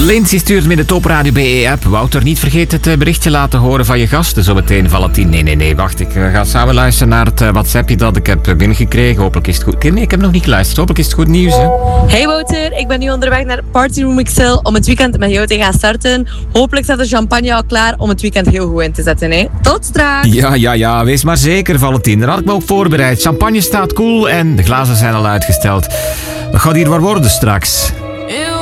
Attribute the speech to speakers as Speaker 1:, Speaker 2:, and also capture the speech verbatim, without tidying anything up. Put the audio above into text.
Speaker 1: Lindsay stuurt me in de Top Radio B E-app. Wouter, niet vergeten het berichtje laten horen van je gasten. Zometeen Valentin. Nee, nee, nee, wacht. Ik ga samen luisteren naar het WhatsAppje dat ik heb binnengekregen. Hopelijk is het goed. Nee, ik heb nog niet geluisterd. Hopelijk is het goed nieuws, hè?
Speaker 2: Hey Wouter, ik ben nu onderweg naar Party Room X L om het weekend met jou te gaan starten. Hopelijk staat de champagne al klaar om het weekend heel goed in te zetten, hè. Tot straks!
Speaker 1: Ja, ja, ja. Wees maar zeker, Valentin. Daar had ik me ook voorbereid. Champagne staat koel en de glazen zijn al uitgesteld. Dat gaat hier wat worden straks.